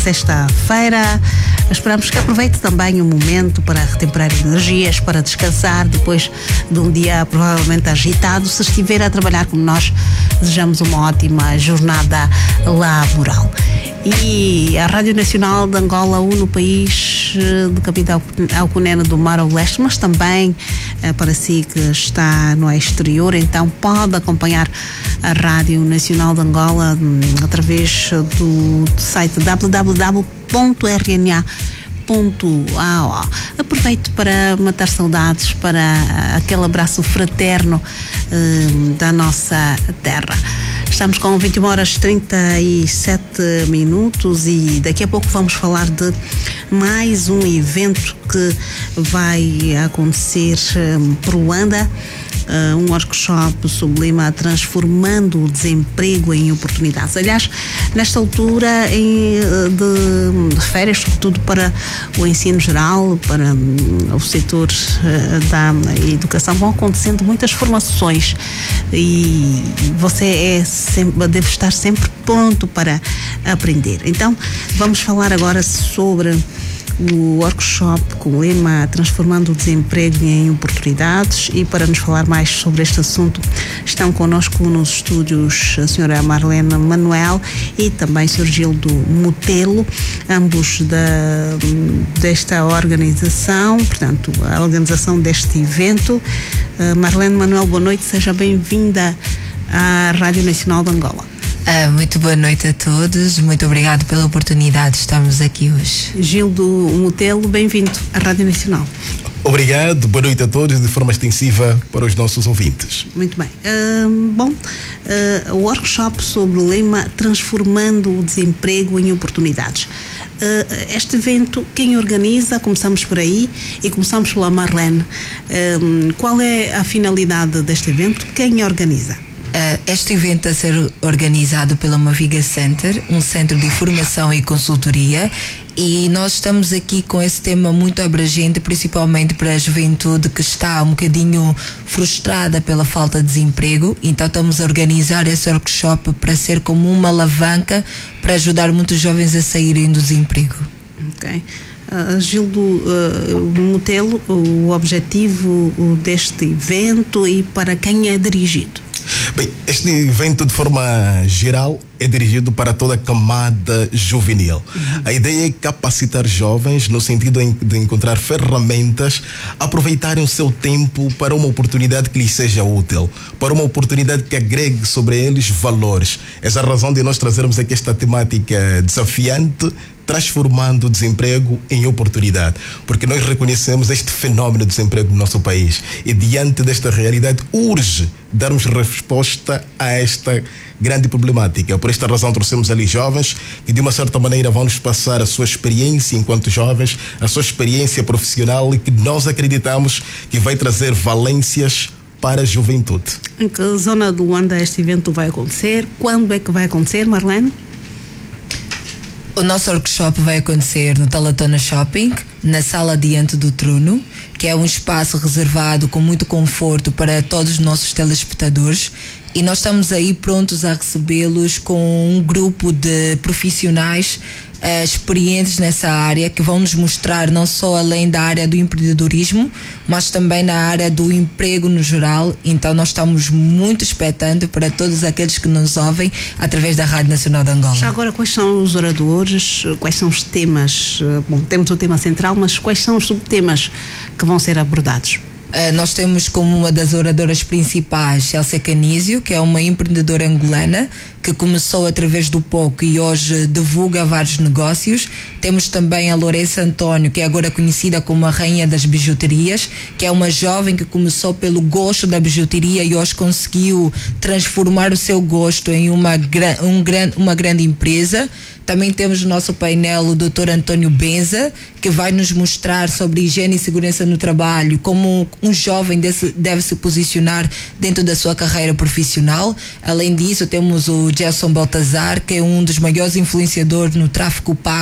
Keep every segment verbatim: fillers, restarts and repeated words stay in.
sexta-feira. Esperamos que aproveite também o momento para retemperar energias, para descansar depois de um dia provavelmente agitado. Se estiver a trabalhar como nós, desejamos uma ótima jornada laboral. E a Rádio Nacional de Angola une o país de capital Alcunena do Mar ao Leste, mas também eh, para si que está no exterior, então pode acompanhar a Rádio Nacional de Angola hum, através do, do site w w w ponto r n a ponto a o. Aproveito para matar saudades, para aquele abraço fraterno hum, da nossa terra. Estamos com vinte e uma horas e trinta e sete minutos e daqui a pouco vamos falar de mais um evento que vai acontecer um, por Luanda, uh, um workshop sobre Lima transformando o desemprego em oportunidades. Aliás, nesta altura em, de, de férias, sobretudo para o ensino geral, para um, o setor uh, da educação, vão acontecendo muitas formações e você é sempre, deve estar sempre pronto para aprender. Então, vamos falar agora sobre o workshop com o lema Transformando o Desemprego em Oportunidades, e para nos falar mais sobre este assunto estão connosco nos estúdios a senhora Marlene Manuel e também o senhor Gildo Mutelo, ambos da, desta organização, portanto, a organização deste evento. Uh, Marlene Manuel, boa noite, seja bem-vinda à Rádio Nacional de Angola. Uh, muito boa noite a todos, muito obrigado pela oportunidade de estarmos aqui hoje. Gildo Mutelo, bem-vindo à Rádio Nacional. Obrigado, boa noite a todos, de forma extensiva para os nossos ouvintes. Muito bem. Uh, bom, uh, o workshop sobre o lema Transformando o Desemprego em Oportunidades. Uh, este evento, quem organiza? Começamos por aí e começamos pela Marlene. Uh, qual é a finalidade deste evento? Quem organiza? Uh, este evento a ser organizado pela Maviga Center, um centro de formação e consultoria, e nós estamos aqui com esse tema muito abrangente, principalmente para a juventude que está um bocadinho frustrada pela falta de desemprego. Então estamos a organizar esse workshop para ser como uma alavanca para ajudar muitos jovens a saírem do desemprego. Ok. Uh, Gildo uh, Mutelo, o objetivo deste evento e para quem é dirigido? Bem, este evento, de forma geral, é dirigido para toda a camada juvenil. Uhum. A ideia é capacitar jovens no sentido de encontrar ferramentas, aproveitarem o seu tempo para uma oportunidade que lhes seja útil, para uma oportunidade que agregue sobre eles valores. Essa é a razão de nós trazermos aqui esta temática desafiante, transformando o desemprego em oportunidade, porque nós reconhecemos este fenómeno de desemprego no nosso país e diante desta realidade urge darmos resposta a esta grande problemática. Por esta razão trouxemos ali jovens que de uma certa maneira vão nos passar a sua experiência enquanto jovens, a sua experiência profissional, e que nós acreditamos que vai trazer valências para a juventude. Em que zona de Luanda este evento vai acontecer? Quando é que vai acontecer, Marlene? O nosso workshop vai acontecer no Talatona Shopping, na sala diante do trono, que é um espaço reservado com muito conforto para todos os nossos telespectadores, e nós estamos aí prontos a recebê-los com um grupo de profissionais uh, experientes nessa área, que vão nos mostrar não só além da área do empreendedorismo, mas também na área do emprego no geral. Então nós estamos muito expectantes para todos aqueles que nos ouvem através da Rádio Nacional de Angola. Já agora, quais são os oradores, quais são os temas? Bom, temos o tema central, mas quais são os subtemas que vão ser abordados? Uh, nós temos como uma das oradoras principais Elsa Canísio, que é uma empreendedora angolana que começou através do pouco e hoje divulga vários negócios. Temos também a Lourença António, que é agora conhecida como a rainha das bijuterias, que é uma jovem que começou pelo gosto da bijuteria e hoje conseguiu transformar o seu gosto em uma, um, uma grande empresa. Também temos no nosso painel o doutor Antônio Benza, que vai nos mostrar sobre higiene e segurança no trabalho, como um jovem deve, deve se posicionar dentro da sua carreira profissional. Além disso, temos o Gerson Baltazar, que é um dos maiores influenciadores no tráfico pago,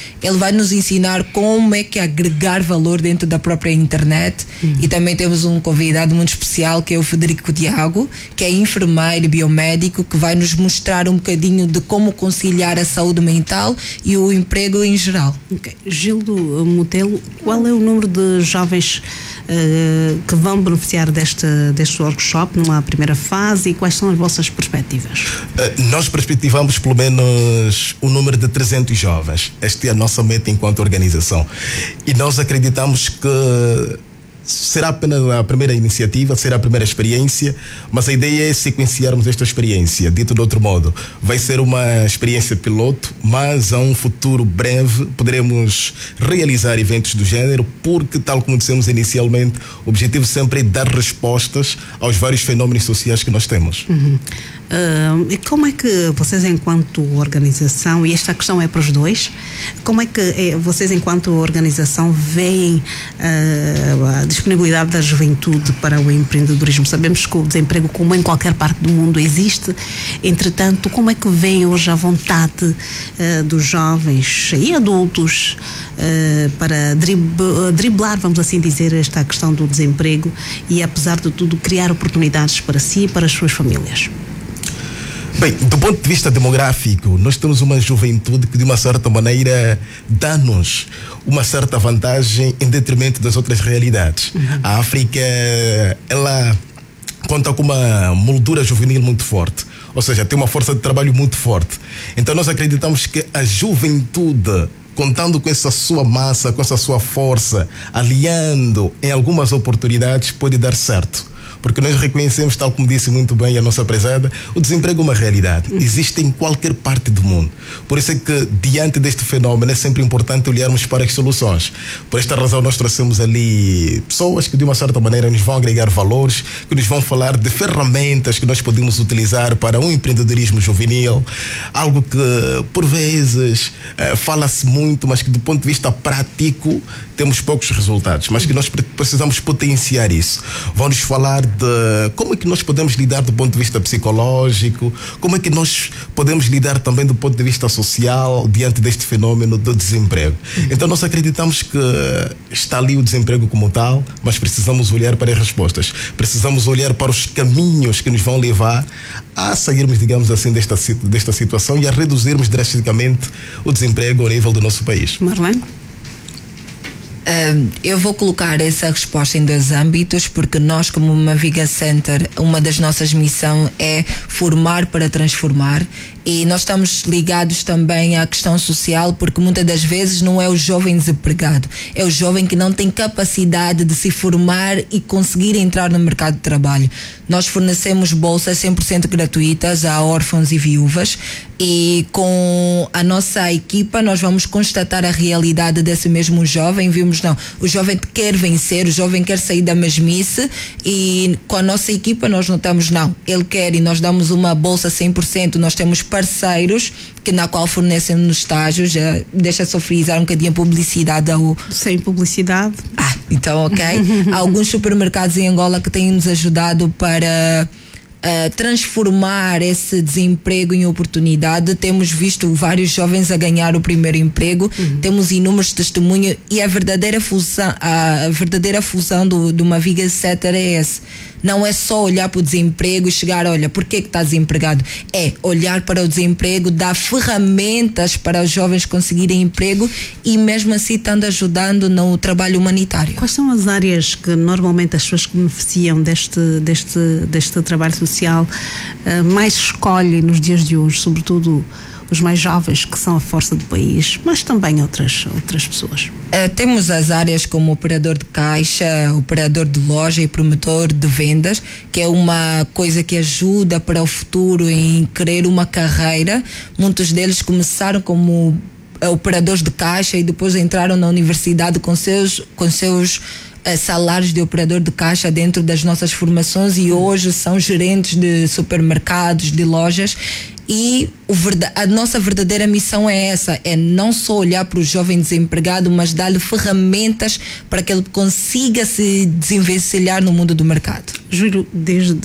Ele vai nos ensinar como é que agregar valor dentro da própria internet. Uhum. E também temos um convidado muito especial, que é o Frederico Tiago, que é enfermeiro e biomédico, que vai nos mostrar um bocadinho de como conciliar a saúde mental e o emprego em geral. Okay. Gildo Motelo, qual é o número de jovens uh, que vão beneficiar deste, deste workshop numa primeira fase e quais são as vossas perspectivas? Uh, nós perspectivamos pelo menos o número de trezentos jovens. Esta é a nossa meta enquanto organização. E nós acreditamos que será apenas a primeira iniciativa, será a primeira experiência, mas a ideia é sequenciarmos esta experiência. Dito de outro modo, vai ser uma experiência piloto, mas a um futuro breve poderemos realizar eventos do género, porque, tal como dissemos inicialmente, o objetivo sempre é dar respostas aos vários fenómenos sociais que nós temos. Uhum. Uh, e como é que vocês, enquanto organização, e esta questão é para os dois, como é que é, vocês, enquanto organização, veem uh, a disponibilidade da juventude para o empreendedorismo? Sabemos que o desemprego, como em qualquer parte do mundo, existe. Entretanto, como é que veem hoje a vontade uh, dos jovens e adultos uh, para drib driblar, vamos assim dizer, esta questão do desemprego e, apesar de tudo, criar oportunidades para si e para as suas famílias? Bem, do ponto de vista demográfico, nós temos uma juventude que, de uma certa maneira, dá-nos uma certa vantagem em detrimento das outras realidades. Uhum. A África, ela conta com uma moldura juvenil muito forte, ou seja, tem uma força de trabalho muito forte. Então nós acreditamos que a juventude, contando com essa sua massa, com essa sua força, aliando em algumas oportunidades, pode dar certo. Porque nós reconhecemos, tal como disse muito bem a nossa prezada, o desemprego é uma realidade. Existe em qualquer parte do mundo. Por isso é que, diante deste fenómeno, é sempre importante olharmos para as soluções. Por esta razão, nós trouxemos ali pessoas que, de uma certa maneira, nos vão agregar valores, que nos vão falar de ferramentas que nós podemos utilizar para um empreendedorismo juvenil. Algo que, por vezes, eh, fala-se muito, mas que, do ponto de vista prático, temos poucos resultados. Mas que nós precisamos potenciar isso. Vão-nos falar de como é que nós podemos lidar do ponto de vista psicológico, como é que nós podemos lidar também do ponto de vista social diante deste fenômeno do desemprego. Então nós acreditamos que está ali o desemprego como tal, mas precisamos olhar para as respostas, precisamos olhar para os caminhos que nos vão levar a sairmos, digamos assim, desta, desta situação e a reduzirmos drasticamente o desemprego ao nível do nosso país. Marlene? Uh, eu vou colocar essa resposta em dois âmbitos, porque nós, como uma Viga Center, uma das nossas missões é formar para transformar, e nós estamos ligados também à questão social, porque muitas das vezes não é o jovem desempregado, é o jovem que não tem capacidade de se formar e conseguir entrar no mercado de trabalho. Nós fornecemos bolsas cem por cento gratuitas a órfãos e viúvas, e com a nossa equipa nós vamos constatar a realidade desse mesmo jovem. Vimos, não, o jovem quer vencer, o jovem quer sair da mesmice, e com a nossa equipa nós notamos, não, ele quer, e nós damos uma bolsa cem por cento. Nós temos parceiros que, na qual fornecem nos estágios. Já deixa só frisar um bocadinho a publicidade ao... Sem publicidade. Ah, então ok. Há alguns supermercados em Angola que têm nos ajudado para uh, transformar esse desemprego em oportunidade. Temos visto vários jovens a ganhar o primeiro emprego. Uhum. Temos inúmeros testemunhos, e a verdadeira fusão, a verdadeira fusão do, de uma Viga Center é essa. Não é só olhar para o desemprego e chegar, olha, por que que está desempregado? É olhar para o desemprego, dar ferramentas para os jovens conseguirem emprego, e mesmo assim estando ajudando no trabalho humanitário. Quais são as áreas que normalmente as pessoas que beneficiam deste, deste, deste trabalho social uh, mais escolhem nos dias de hoje, sobretudo os mais jovens, que são a força do país, mas também outras, outras pessoas? Uh, temos as áreas como operador de caixa, operador de loja e promotor de vendas, que é uma coisa que ajuda para o futuro em querer uma carreira. Muitos deles começaram como operadores de caixa e depois entraram na universidade com seus, com seus uh, salários de operador de caixa dentro das nossas formações, e hoje são gerentes de supermercados, de lojas. E o, a nossa verdadeira missão é essa, é não só olhar para o jovem desempregado, mas dar-lhe ferramentas para que ele consiga se desenvencilhar no mundo do mercado. Júlio, desde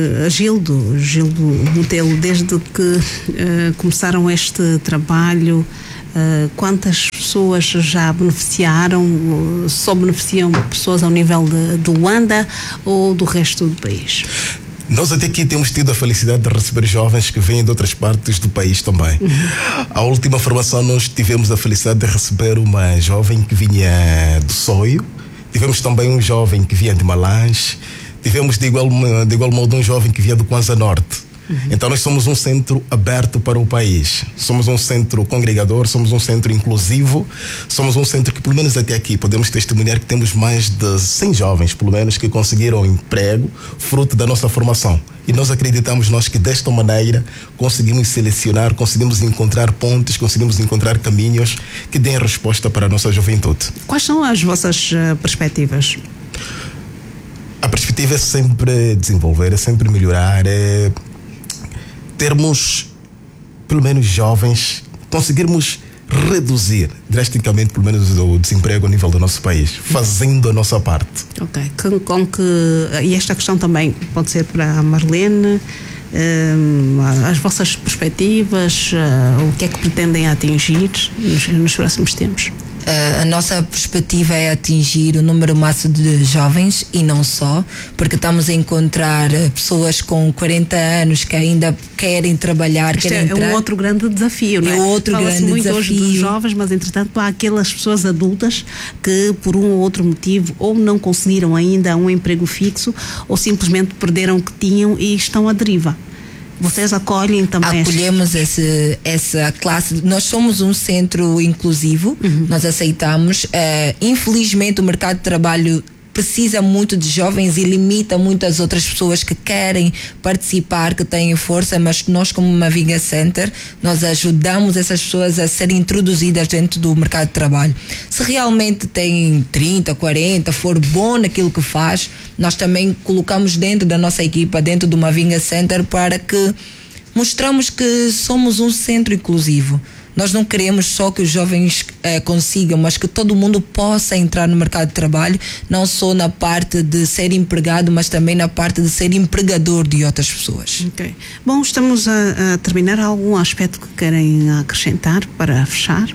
Gildo, Gildo Motelo, desde que uh, começaram este trabalho, uh, quantas pessoas pessoas já beneficiaram, só beneficiam pessoas ao nível de, de Luanda ou do resto do país? Nós até aqui temos tido a felicidade de receber jovens que vêm de outras partes do país também. Uhum. A última formação nós tivemos a felicidade de receber uma jovem que vinha do Soio, tivemos também um jovem que vinha de Malange, tivemos de igual, de igual modo um jovem que vinha do Kwanza Norte. Uhum. Então nós somos um centro aberto para o país, somos um centro congregador, somos um centro inclusivo, somos um centro que pelo menos até aqui podemos testemunhar que temos mais de cem jovens pelo menos que conseguiram emprego fruto da nossa formação, e nós acreditamos nós que desta maneira conseguimos selecionar, conseguimos encontrar pontes, conseguimos encontrar caminhos que deem resposta para a nossa juventude. Quais são as vossas uh, perspectivas? A perspectiva é sempre desenvolver, é sempre melhorar, é termos, pelo menos jovens, conseguirmos reduzir drasticamente, pelo menos, o desemprego a nível do nosso país, fazendo a nossa parte. Ok. Com, com que, e esta questão também pode ser para a Marlene, um, as vossas perspectivas, uh, o que é que pretendem atingir nos, nos próximos tempos? Uh, a nossa perspectiva é atingir o número máximo de jovens e não só, porque estamos a encontrar pessoas com quarenta anos que ainda querem trabalhar, Isto querem é um outro grande desafio, não é? É outro Fala-se grande muito desafio. hoje dos jovens, mas entretanto há aquelas pessoas adultas que por um ou outro motivo ou não conseguiram ainda um emprego fixo ou simplesmente perderam o que tinham e estão à deriva. Vocês acolhem também? Acolhemos esse, essa classe. Nós somos um centro inclusivo, uhum. Nós aceitamos. Uh, infelizmente, o mercado de trabalho precisa muito de jovens e limita muito as outras pessoas que querem participar, que têm força, mas nós, como Mavinga Center, nós ajudamos essas pessoas a serem introduzidas dentro do mercado de trabalho. Se realmente tem trinta, quarenta, for bom naquilo que faz, nós também colocamos dentro da nossa equipa, dentro do Mavinga Center, para que mostramos que somos um centro inclusivo. Nós não queremos só que os jovens eh, consigam, mas que todo mundo possa entrar no mercado de trabalho, não só na parte de ser empregado, mas também na parte de ser empregador de outras pessoas. Ok. Bom, estamos a, a terminar. Algum aspecto que querem acrescentar para fechar?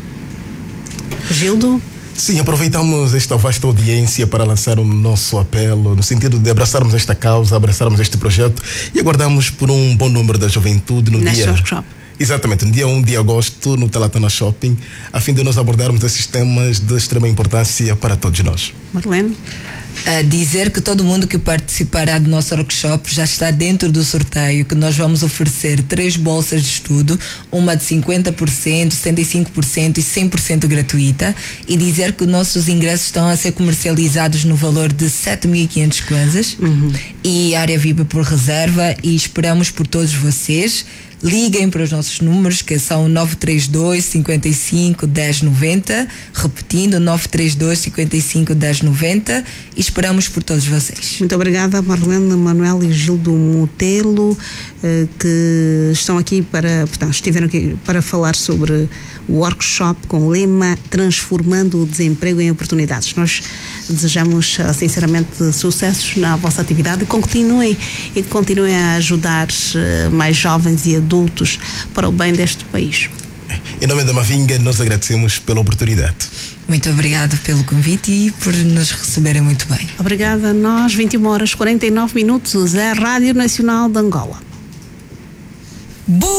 Gildo? Sim, aproveitamos esta vasta audiência para lançar o nosso apelo no sentido de abraçarmos esta causa, abraçarmos este projeto e aguardamos por um bom número da juventude no Neste dia... workshop. Exatamente, no dia um de agosto, no Talatana Shopping, a fim de nós abordarmos esses temas de extrema importância para todos nós. Marlene? A dizer que todo mundo que participará do nosso workshop já está dentro do sorteio, que nós vamos oferecer três bolsas de estudo, uma de cinquenta por cento, setenta e cinco por cento e cem por cento gratuita, e dizer que nossos ingressos estão a ser comercializados no valor de sete mil e quinhentos kwanzas, uhum. E área V I P por reserva, e esperamos por todos vocês. Liguem para os nossos números, que são nove três dois, cinquenta e cinco, dez noventa, repetindo, nove três dois, cinquenta e cinco, dez noventa, e esperamos por todos vocês. Muito obrigada, Marlene, Manuel e Gildo Motelo, que estão aqui para, portanto, estiveram aqui para falar sobre o workshop com o lema Transformando o Desemprego em Oportunidades. Nós desejamos sinceramente sucessos na vossa atividade e continuem, e continuem a ajudar mais jovens e adultos para o bem deste país. Em nome da Mavinga, nós agradecemos pela oportunidade. Muito obrigada pelo convite e por nos receberem muito bem. Obrigada a nós. vinte e uma horas e quarenta e nove minutos, é a Rádio Nacional de Angola.